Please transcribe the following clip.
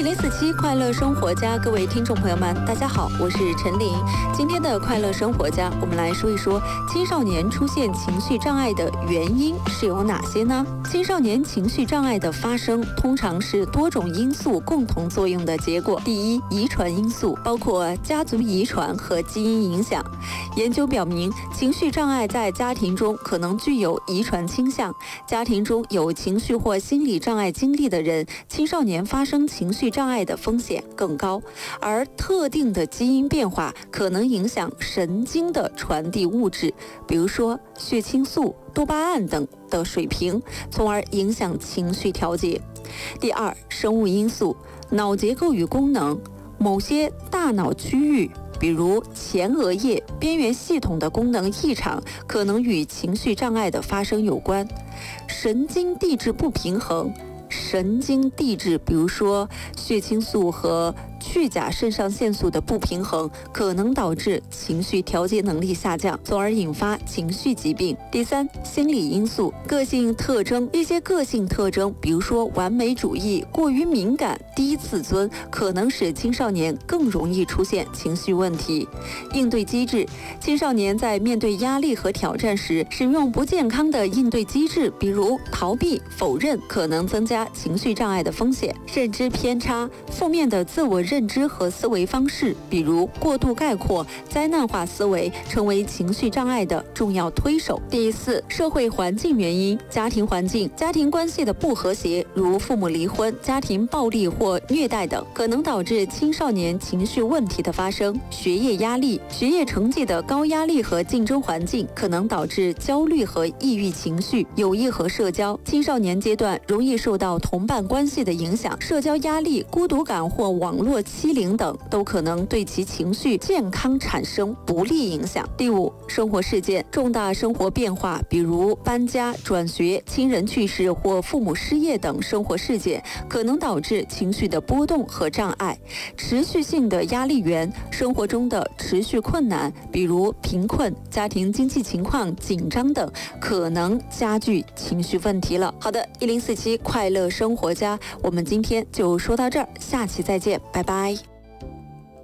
1047快乐生活家，各位听众朋友们，大家好，我是陈琳。今天的快乐生活家，我们来说一说青少年出现情绪障碍的原因是有哪些呢？青少年情绪障碍的发生，通常是多种因素共同作用的结果。第一，遗传因素，包括家族遗传和基因影响。研究表明，情绪障碍在家庭中可能具有遗传倾向。家庭中有情绪或心理障碍经历的人，青少年发生情绪障碍的风险更高，而特定的基因变化可能影响神经的传递物质，比如说血清素、多巴胺等的水平，从而影响情绪调节。第二，生物因素，脑结构与功能，某些大脑区域，比如前额叶边缘系统的功能异常，可能与情绪障碍的发生有关。神经递质不平衡，神经递质，比如说血清素和去甲肾上腺素的不平衡，可能导致情绪调节能力下降，从而引发情绪疾病。第三，心理因素，个性特征，一些个性特征，比如说完美主义、过于敏感、低自尊，可能使青少年更容易出现情绪问题。应对机制，青少年在面对压力和挑战时，使用不健康的应对机制，比如逃避、否认，可能增加情绪障碍的风险。认知偏差，负面的自我认知和思维方式，比如过度概括、灾难化思维，成为情绪障碍的重要推手。第四，社会环境原因，家庭环境、家庭关系的不和谐，如父母离婚、家庭暴力或虐待等，可能导致青少年情绪问题的发生。学业压力，学业成绩的高压力和竞争环境，可能导致焦虑和抑郁情绪。友谊和社交，青少年阶段容易受到同伴关系的影响，社交压力、孤独感或网络欺凌等都可能对其情绪健康产生不利影响。第五，生活事件，重大生活变化，比如搬家、转学、亲人去世或父母失业等生活事件，可能导致情绪的波动和障碍。持续性的压力源，生活中的持续困难，比如贫困、家庭经济情况紧张等，可能加剧情绪问题了。好的，1047快乐生活家，我们今天就说到这儿，下期再见，拜拜。